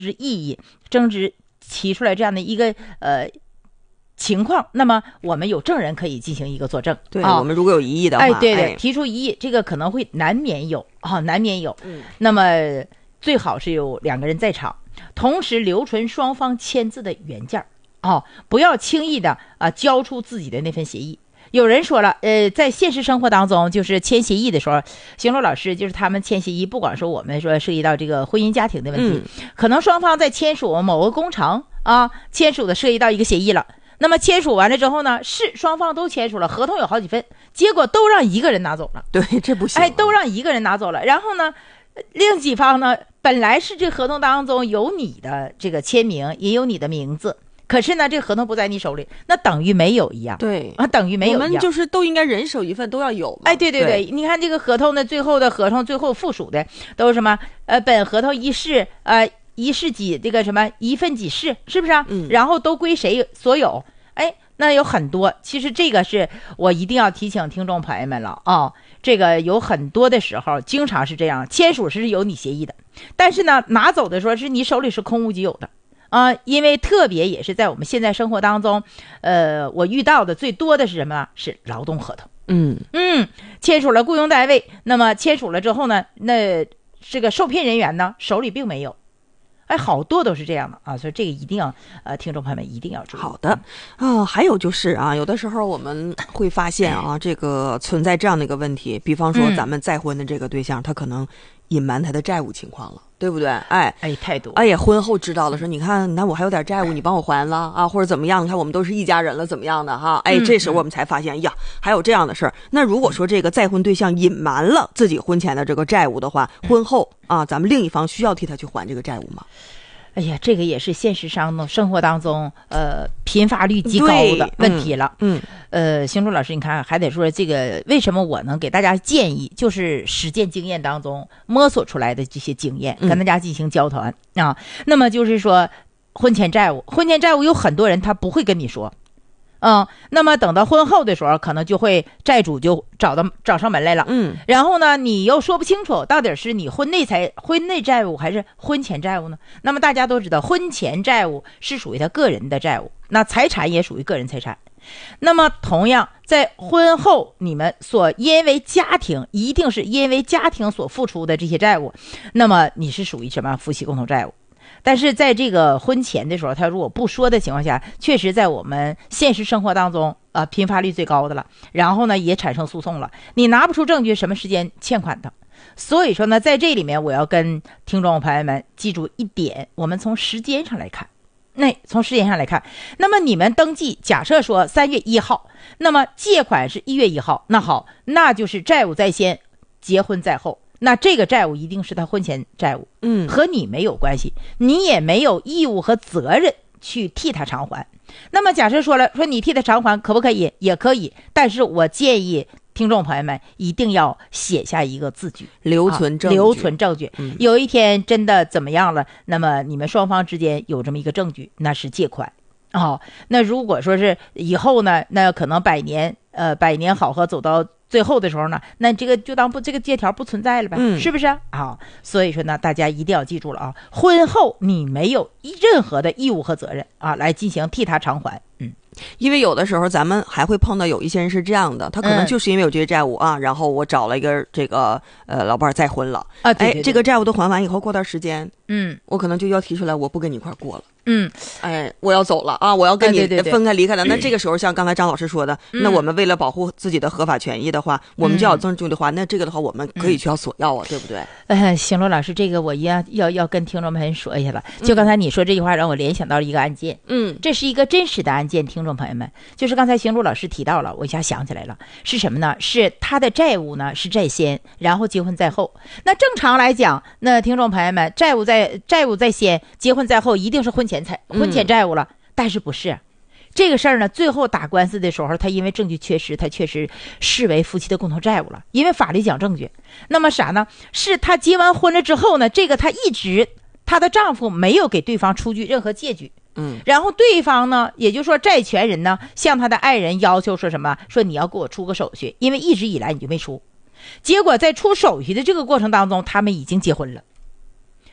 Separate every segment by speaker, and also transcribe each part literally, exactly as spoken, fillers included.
Speaker 1: 意义，争执提出来这样的一个呃情况，那么我们有证人可以进行一个作证。
Speaker 2: 对、
Speaker 1: 啊、
Speaker 2: 我们如果有异议的话，
Speaker 1: 哎，对对，
Speaker 2: 哎、
Speaker 1: 提出异议，这个可能会难免有啊，难免有。
Speaker 2: 嗯，
Speaker 1: 那么最好是有两个人在场，同时留存双方签字的原件哦，不要轻易的啊交出自己的那份协议。有人说了，呃，在现实生活当中，就是签协议的时候，邢璐老师就是他们签协议，不光说我们说涉及到这个婚姻家庭的问题，嗯、可能双方在签署某个工程啊，签署的涉及到一个协议了。那么签署完了之后呢，是双方都签署了，合同有好几份，结果都让一个人拿走了。
Speaker 2: 对，这不行。
Speaker 1: 哎，都让一个人拿走了。然后呢，另几方呢，本来是这合同当中有你的这个签名，也有你的名字。可是呢，这合同不在你手里，那等于没有一样。
Speaker 2: 对
Speaker 1: 啊，等于没有一样。
Speaker 2: 我们就是都应该人手一份，都要有嘛。
Speaker 1: 哎，对对 对, 对，你看这个合同的最后的合同，最后附属的都是什么？呃，本合同一式，呃，一式几这个什么一份几式，是不是啊？
Speaker 2: 嗯。
Speaker 1: 然后都归谁所有？哎，那有很多。其实这个是我一定要提醒听众朋友们了啊、哦，这个有很多的时候，经常是这样，签署是有你协议的，但是呢，拿走的时候是你手里是空无其有的。啊，因为特别也是在我们现在生活当中，呃，我遇到的最多的是什么？是劳动合同。
Speaker 2: 嗯
Speaker 1: 嗯，签署了雇佣单位，那么签署了之后呢，那这个受聘人员呢手里并没有。哎，好多都是这样的啊，所以这个一定要呃，听众朋友们一定要注意。
Speaker 2: 好的啊，还有就是啊，有的时候我们会发现啊，这个存在这样的一个问题，比方说咱们再婚的这个对象，他可能隐瞒他的债务情况了。对不对？哎
Speaker 1: 哎，太多！
Speaker 2: 哎呀，婚后知道了，说你看，你看我还有点债务，你帮我还了啊，或者怎么样？你看我们都是一家人了，怎么样的哈？哎，这时候我们才发现，嗯、呀，还有这样的事儿。那如果说这个再婚对象隐瞒了自己婚前的这个债务的话，婚后啊，咱们另一方需要替他去还这个债务吗？
Speaker 1: 哎呀，这个也是现实上呢，生活当中呃频发率极高的问题了。
Speaker 2: 嗯，嗯
Speaker 1: 呃，邢璐老师，你看还得说这个为什么我能给大家建议，就是实践经验当中摸索出来的这些经验，跟大家进行交谈、嗯、啊。那么就是说，婚前债务，婚前债务有很多人他不会跟你说。嗯，那么等到婚后的时候，可能就会债主就找到找上门来了。
Speaker 2: 嗯，
Speaker 1: 然后呢，你又说不清楚到底是你婚内财婚内债务还是婚前债务呢？那么大家都知道，婚前债务是属于他个人的债务，那财产也属于个人财产。那么同样，在婚后你们所因为家庭，一定是因为家庭所付出的这些债务，那么你是属于什么夫妻共同债务？但是在这个婚前的时候，他如果不说的情况下，确实在我们现实生活当中呃频发率最高的了，然后呢也产生诉讼了，你拿不出证据什么时间欠款的。所以说呢，在这里面我要跟听众朋友们记住一点，我们从时间上来看，那从时间上来看，那么你们登记假设说三月一号，那么借款是一月一号，那好，那就是债务在先，结婚在后，那这个债务一定是他婚前债务，
Speaker 2: 嗯，
Speaker 1: 和你没有关系，你也没有义务和责任去替他偿还。那么假设说了，说你替他偿还可不可以？也可以，但是我建议听众朋友们一定要写下一个字据，
Speaker 2: 留存证据、
Speaker 1: 啊、留存证据、嗯、有一天真的怎么样了，那么你们双方之间有这么一个证据，那是借款哦。那如果说是以后呢，那可能百年呃百年好合走到最后的时候呢，那这个就当不这个借条不存在了呗，
Speaker 2: 嗯、
Speaker 1: 是不是啊？所以说呢，大家一定要记住了啊，婚后你没有任何的义务和责任啊，来进行替他偿还。嗯，
Speaker 2: 因为有的时候咱们还会碰到有一些人是这样的，他可能就是因为有这些债务啊，嗯、然后我找了一个这个呃老伴儿再婚了
Speaker 1: 啊，对对对，
Speaker 2: 哎，这个债务都还完以后，过段时间，
Speaker 1: 嗯，
Speaker 2: 我可能就要提出来，我不跟你一块过了。
Speaker 1: 嗯，
Speaker 2: 哎，我要走了啊！我要跟你分开离开了。
Speaker 1: 哎、对对对，
Speaker 2: 那这个时候，像刚才张老师说的，嗯、那我们为了保护自己的合法权益的话，嗯、我们就要证据的话，那这个的话，我们可以去要索要啊，嗯、对不对？
Speaker 1: 呃，行，罗老师，这个我要要要跟听众们说一下了。就刚才你说这句话，让我联想到了一个案件。
Speaker 2: 嗯，
Speaker 1: 这是一个真实的案件，听众朋友们，就是刚才邢璐老师提到了，我一下想起来了，是什么呢？是他的债务呢是在先，然后结婚在后。那正常来讲，那听众朋友们，债务在债务在先，结婚在后，一定是婚前财婚前债务了，嗯、但是不是这个事儿呢？最后打官司的时候，他因为证据缺失，他确实视为夫妻的共同债务了，因为法律讲证据。那么啥呢？是他结完婚了之后呢，这个他一直她的丈夫没有给对方出具任何借据。
Speaker 2: 嗯，
Speaker 1: 然后对方呢，也就是说债权人呢，向他的爱人要求说什么？说你要给我出个手续，因为一直以来你就没出。结果在出手续的这个过程当中，他们已经结婚了。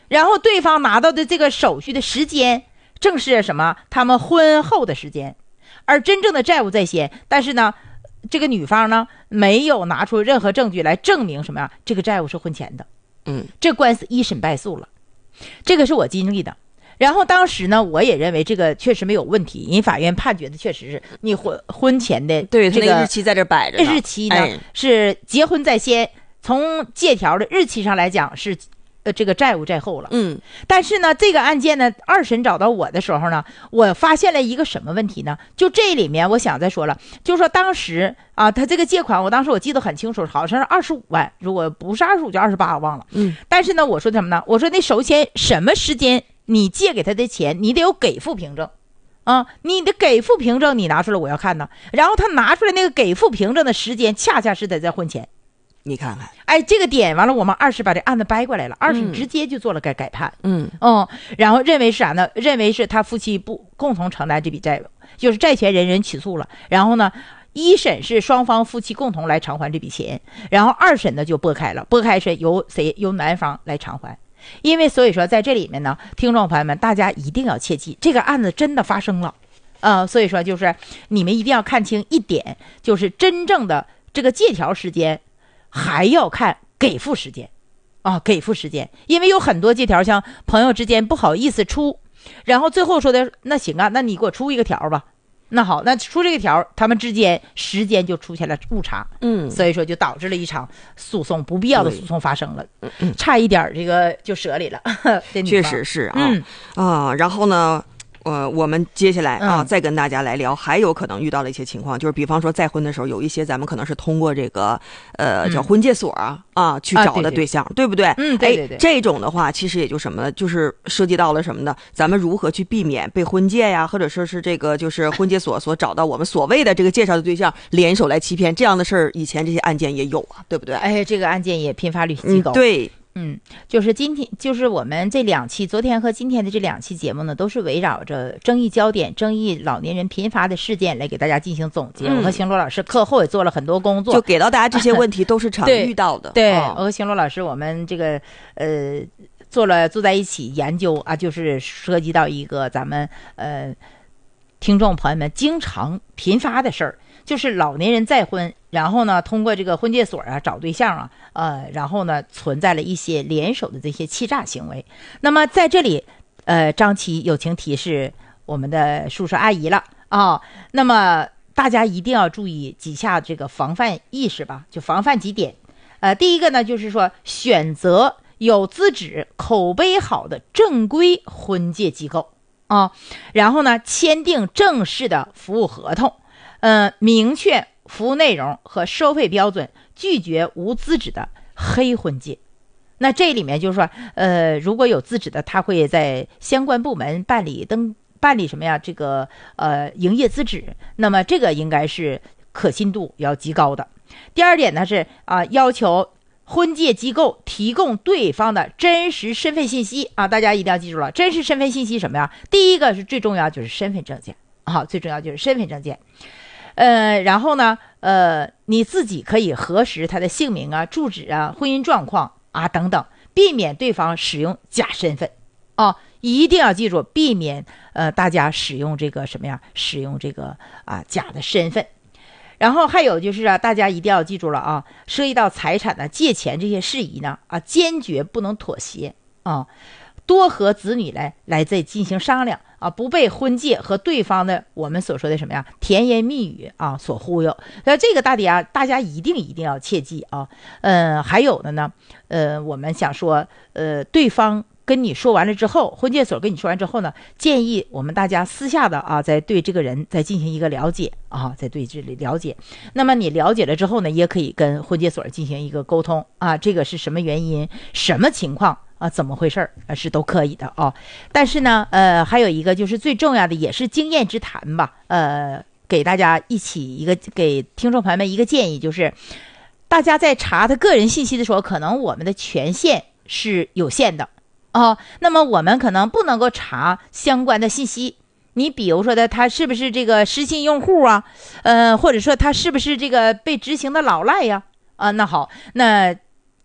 Speaker 1: 然后对方拿到的这个手续的时间正是什么？他们婚后的时间，而真正的债务在先，但是呢，这个女方呢没有拿出任何证据来证明什么呀？这个债务是婚前的。
Speaker 2: 嗯，
Speaker 1: 这官司一审败诉了，这个是我经历的。然后当时呢，我也认为这个确实没有问题，因为法院判决的确实是你婚婚前的
Speaker 2: 对
Speaker 1: 这个
Speaker 2: 他那个日期在这摆着呢，
Speaker 1: 日期呢、
Speaker 2: 哎、
Speaker 1: 是结婚在先，从借条的日期上来讲是呃这个债务在后了。
Speaker 2: 嗯，
Speaker 1: 但是呢，这个案件呢，二审找到我的时候呢，我发现了一个什么问题呢？就这里面，我想再说了，就是说当时啊，他这个借款，我当时我记得很清楚，好像是二十五万，如果不是二十五就二十八，我忘了。
Speaker 2: 嗯，
Speaker 1: 但是呢，我说什么呢？我说那首先什么时间你借给他的钱，你得有给付凭证。啊，你的给付凭证你拿出来，我要看呢。然后他拿出来那个给付凭证的时间，恰恰是在在婚前。
Speaker 2: 你看看，
Speaker 1: 哎，这个点完了，我们二审把这案子掰过来了，二审直接就做了改改判。
Speaker 2: 嗯
Speaker 1: 嗯，然后认为是啥呢？认为是他夫妻不共同承担这笔债务，就是债权人人起诉了。然后呢，一审是双方夫妻共同来偿还这笔钱，然后二审呢就拨开了，拨开是由谁？由男方来偿还。因为所以说在这里面呢，听众朋友们，大家一定要切记，这个案子真的发生了，呃，所以说就是你们一定要看清一点，就是真正的这个借条时间，还要看给付时间，啊，给付时间，因为有很多借条像朋友之间不好意思出，然后最后说的那行啊，那你给我出一个条吧。那好，那出这个条，他们之间时间就出现了误差，
Speaker 2: 嗯，
Speaker 1: 所以说就导致了一场诉讼，不必要的诉讼发生了，差一点这个就折里了。
Speaker 2: 确实是啊，
Speaker 1: 嗯
Speaker 2: 啊，然后呢，呃，我们接下来啊，
Speaker 1: 嗯
Speaker 2: 再跟大家来聊，还有可能遇到的一些情况，就是比方说再婚的时候，有一些咱们可能是通过这个呃叫婚介所啊、嗯、啊去找的对象，
Speaker 1: 啊、
Speaker 2: 对, 对, 对不对？
Speaker 1: 嗯，对对对。
Speaker 2: 这种的话，其实也就什么呢？就是涉及到了什么呢？咱们如何去避免被婚介呀，或者说是这个就是婚介所所找到我们所谓的这个介绍的对象联手来欺骗，这样的事儿，以前这些案件也有啊，对不对？
Speaker 1: 哎，这个案件也频发率极高。
Speaker 2: 嗯、对。
Speaker 1: 嗯，就是今天，就是我们这两期，昨天和今天的这两期节目呢，都是围绕着争议焦点、争议老年人频发的事件来给大家进行总结。嗯、我和邢罗老师课后也做了很多工作，
Speaker 2: 就给到大家这些问题都是常遇到的。
Speaker 1: 对，
Speaker 2: 哦、
Speaker 1: 我和邢罗老师，我们这个呃做了坐在一起研究啊，就是涉及到一个咱们呃听众朋友们经常频发的事儿。就是老年人再婚，然后呢，通过这个婚介所啊找对象啊，呃，然后呢，存在了一些联手的这些欺诈行为。那么在这里，呃，张琪友情提示我们的叔叔阿姨了啊。那么大家一定要注意几下这个防范意识吧，就防范几点。呃，第一个呢，就是说选择有资质、口碑好的正规婚介机构啊，然后呢，签订正式的服务合同。呃，明确服务内容和收费标准，拒绝无资质的黑婚介。那这里面就是说，呃，如果有资质的，他会在相关部门办理登办理什么呀？这个呃营业资质，那么这个应该是可信度要极高的。第二点呢是啊、呃，要求婚介机构提供对方的真实身份信息啊，大家一定要记住了，真实身份信息什么呀？第一个是最重要就是身份证件啊，最重要就是身份证件。呃，然后呢，呃，你自己可以核实他的姓名啊、住址啊、婚姻状况啊等等，避免对方使用假身份啊，一定要记住，避免呃大家使用这个什么呀，使用这个啊假的身份。然后还有就是啊，大家一定要记住了啊，涉及到财产呢、借钱这些事宜呢啊，坚决不能妥协啊，多和子女来来再进行商量。啊，不被婚介和对方的我们所说的什么呀甜言蜜语啊所忽悠，那这个大家大家一定一定要切记啊。呃，还有的呢，呃，我们想说，呃，对方跟你说完了之后，婚介所跟你说完之后呢，建议我们大家私下的啊，再对这个人再进行一个了解啊，再对这里了解。那么你了解了之后呢，也可以跟婚介所进行一个沟通啊，这个是什么原因，什么情况。啊，怎么回事啊？是都可以的哦。但是呢，呃，还有一个就是最重要的，也是经验之谈吧。呃，给大家一起一个给听众朋友们一个建议，就是大家在查他个人信息的时候，可能我们的权限是有限的哦。那么我们可能不能够查相关的信息。你比如说的，他是不是这个失信用户啊？呃，或者说他是不是这个被执行的老赖呀？啊，那好，那。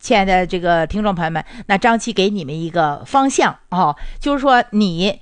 Speaker 1: 亲爱的这个听众朋友们，那张琪给你们一个方向啊、哦，就是说你